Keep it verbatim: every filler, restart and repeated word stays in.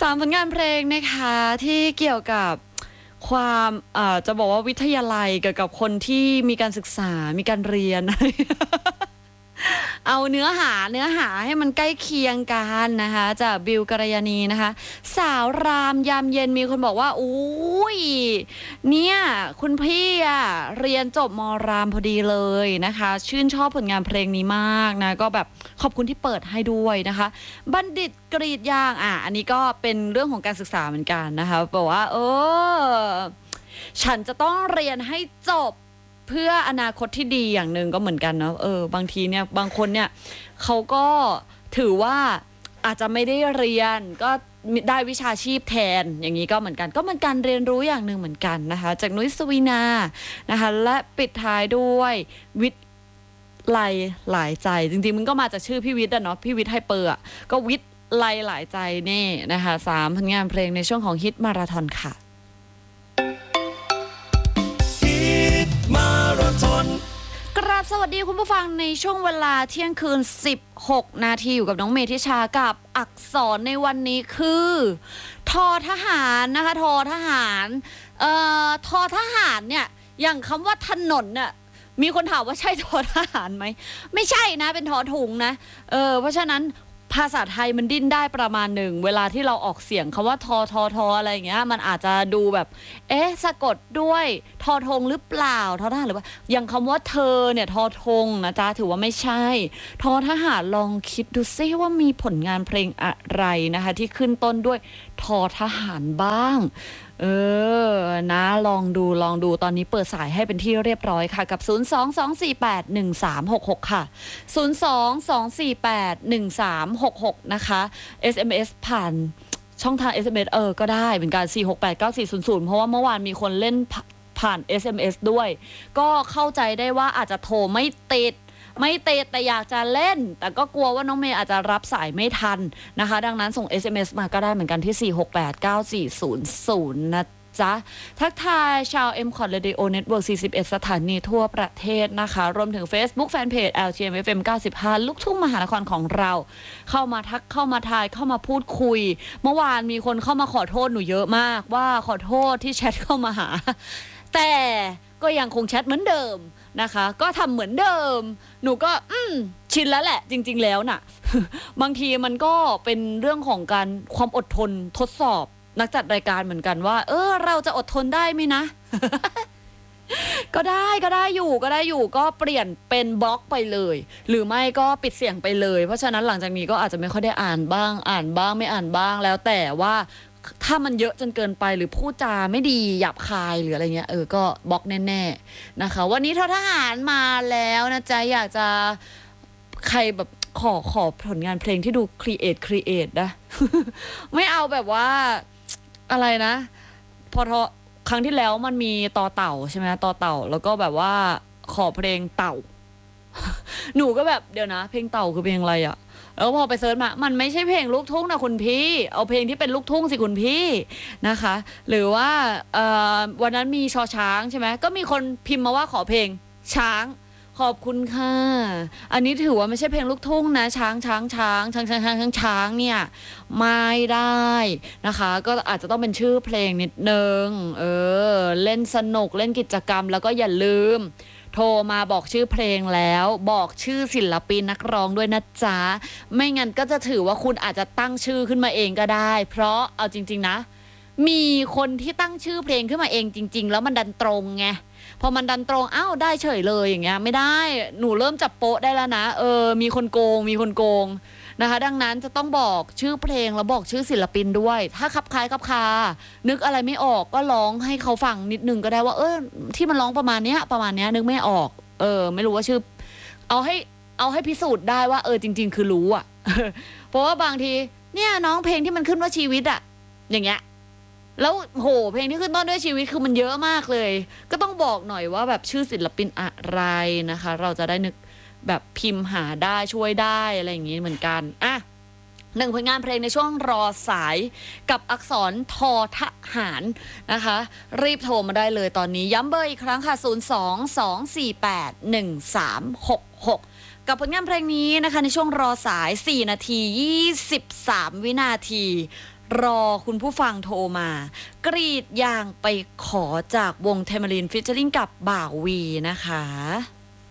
สามผลงานเพลงนะคะที่เกี่ยวกับความจะบอกว่าวิทยาลัยเกี่ยวกับคนที่มีการศึกษามีการเรียน เอาเนื้อหาเนื้อหาให้มันใกล้เคียงกันนะคะจากบิวกัลยาณีนะคะสาวรามยามเย็นมีคนบอกว่าอุ้ยเนี่ยคุณพี่อะเรียนจบม.รามพอดีเลยนะคะชื่นชอบผลงานเพลงนี้มากนะก็แบบขอบคุณที่เปิดให้ด้วยนะคะบัณฑิตกรีดยางอ่ะอันนี้ก็เป็นเรื่องของการศึกษาเหมือนกันนะคะบอกว่าเออฉันจะต้องเรียนให้จบเพื่ออนาคตที่ดีอย่างหนึ่งก็เหมือนกันเนาะเออบางทีเนี่ยบางคนเนี่ยเขาก็ถือว่าอาจจะไม่ได้เรียนก็ได้วิชาชีพแทนอย่างนี้ก็เหมือนกันก็เป็นการเรียนรู้อย่างหนึ่งเหมือนกันนะคะจากนุ้ยสวีนานะคะและปิดท้ายด้วยวิทย์ไลหลายใจจริงๆมันก็มาจากชื่อพี่วิทย์อะเนาะพี่วิทย์ไฮเปอร์อะก็วิทย์ไลหลายใจเน่นะคะสามผลงานเพลงในช่วงของฮิตมาราธอนค่ะกราบสวัสดีคุณผู้ฟังในช่วงเวลาเที่ยงคืนสิบหกนาทีอยู่กับน้องเมธิชากับอักษรในวันนี้คือทอทหารนะคะทอทหารเอ่อทอทหารเนี่ยอย่างคำว่าถนนเนี่ยมีคนถามว่าใช่ทอทหารไหมไม่ใช่นะเป็นทอถุงนะเออเพราะฉะนั้นภาษาไทยมันดิ้นได้ประมาณหนึ่งเวลาที่เราออกเสียงคำว่าทอทอทออะไรอย่างเงี้ยมันอาจจะดูแบบเอ๊ะสะกดด้วยทอทงหรือเปล่าทอทหารหรือว่าอย่างคำว่าเธอเนี่ยทอทงนะจ๊ะถือว่าไม่ใช่ทอทหารลองคิดดูซิว่ามีผลงานเพลงอะไรนะคะที่ขึ้นต้นด้วยทอทหารบ้างเออนะลองดูลองดูตอนนี้เปิดสายให้เป็นที่เรียบร้อยค่ะกับศูนย์ สอง สอง สี่ แปด หนึ่ง สาม หก หกค่ะศูนย์ สอง สอง สี่ แปด หนึ่ง สาม หก หกนะคะ เอส เอ็ม เอส ผ่านช่องทาง เอส เอ็ม เอส เออก็ได้เป็นการสี่ หก แปด เก้า สี่ ศูนย์ ศูนย์เพราะว่าเมื่อวานมีคนเล่นผ่าน เอส เอ็ม เอส ด้วยก็เข้าใจได้ว่าอาจจะโทรไม่ติดไม่เตะแต่อยากจะเล่นแต่ก็กลัวว่าน้องเมย์อาจจะรับสายไม่ทันนะคะดังนั้นส่ง เอส เอ็ม เอส มาก็ได้เหมือนกันที่สี่ หก แปด เก้า สี่ ศูนย์ ศูนย์นะจ๊ะทักทายชาว เอ็ม คอท Radio Network สี่สิบเอ็ดสถานีทั่วประเทศนะคะรวมถึง Facebook Fanpage แอล ที เอ็ม เอฟ เอ็ม เก้าสิบห้าลูกทุ่งมหานครของเราเข้ามาทักเข้ามาทายเข้ามาพูดคุยเมื่อวานมีคนเข้ามาขอโทษหนูเยอะมากว่าขอโทษที่แชทเข้ามาหาแต่ก็ยังคงแชทเหมือนเดิมนะคะก็ทำเหมือนเดิมหนูก็อืมชินแล้วแหละจริงๆแล้วน่ะ บางทีมันก็เป็นเรื่องของการความอดทนทดสอบนักจัดรายการเหมือนกันว่าเออเราจะอดทนได้ไหมนะ ก็ได้ก็ได้อยู่ก็ได้อยู่ก็เปลี่ยนเป็นบล็อกไปเลยหรือไม่ก็ปิดเสียงไปเลยเพราะฉะนั้นหลังจากนี้ก็อาจจะไม่ค่อยได้อ่านบ้างอ่านบ้างไม่อ่านบ้างแล้วแต่ว่าถ้ามันเยอะจนเกินไปหรือพูดจาไม่ดีหยาบคายหรืออะไรเงี้ยเออก็บล็อกแน่ๆนะคะวันนี้ททหารมาแล้วนะจ๊ะอยากจะใครแบบขอขอผลงานเพลงที่ดูครีเอทครีเอทนะ ไม่เอาแบบว่าอะไรนะพอทอครั้งที่แล้วมันมีต่อเต่าใช่ไหมต่อเต่าแล้วก็แบบว่าขอเพลงเต่า หนูก็แบบเดี๋ยวนะเพลงเต่าคือเพลงอะไรอ่ะแล้วพอไปเซิร์ชมามันไม่ใช่เพลงลูกทุ่งนะคุณพี่เอาเพลงที่เป็นลูกทุ่งสิคุณพี่นะคะหรือว่าวันนั้นมีชอช้างใช่ไหมก็มีคนพิมพ์มาว่าขอเพลงช้างขอบคุณค่ะอันนี้ถือว่าไม่ใช่เพลงลูกทุ่งนะช้างช้างช้างช้างช้างช้างช้างช้างเนี่ยไม่ได้นะคะก็อาจจะต้องเป็นชื่อเพลงนิดนึงเออเล่นสนุกเล่นกิจกรรมแล้วก็อย่าลืมโทรมาบอกชื่อเพลงแล้วบอกชื่อศิลปินนักร้องด้วยนะจ๊ะไม่งั้นก็จะถือว่าคุณอาจจะตั้งชื่อขึ้นมาเองก็ได้เพราะเอาจริงๆนะมีคนที่ตั้งชื่อเพลงขึ้นมาเองจริงๆแล้วมันดันตรงไงพอมันดันตรงอ้าวได้เฉยเลยอย่างเงี้ยไม่ได้หนูเริ่มจับโป๊ะได้แล้วนะเออมีคนโกงมีคนโกงนะคะดังนั้นจะต้องบอกชื่อเพลงแล้วบอกชื่อศิลปินด้วยถ้าคับคล้ายคับคานึกอะไรไม่ออกก็ร้องให้เขาฟังนิดนึงก็ได้ว่าเออที่มันร้องประมาณเนี้ยประมาณเนี้ยนึกไม่ออกเออไม่รู้ว่าชื่อเอาให้เอาให้พิสูจน์ได้ว่าเออจริงๆคือรู้อ่ะ เพราะว่าบางทีเนี่ยน้องเพลงที่มันขึ้นว่าชีวิตอ่ะอย่างเงี้ยแล้วโหเพลงที่ขึ้นต้นด้วยชีวิตคือมันเยอะมากเลยก็ต้องบอกหน่อยว่าแบบชื่อศิลปินอะไรนะคะเราจะได้นึกแบบพิมพ์หาได้ช่วยได้อะไรอย่างงี้เหมือนกันอ่ะหนึ่งผลงานเพลงในช่วงรอสายกับอักษรทอทหารนะคะรีบโทรมาได้เลยตอนนี้ย้ำเบอร์อีกครั้งค่ะศูนย์ สอง สอง สี่ แปด หนึ่ง สาม หก หกกับผลงานเพลงนี้นะคะในช่วงรอสายสี่นาทียี่สิบสามวินาทีรอคุณผู้ฟังโทรมา กรีดยางไปขอจากวงเทม a รินฟิชเชอริงกับบ่าววีนะคะ